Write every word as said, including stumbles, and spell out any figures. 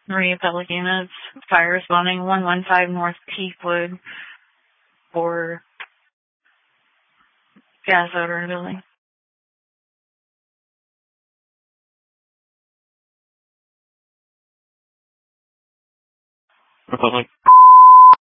Maria Public Units, fire responding one one five North Peakwood for gas odor building. Republic.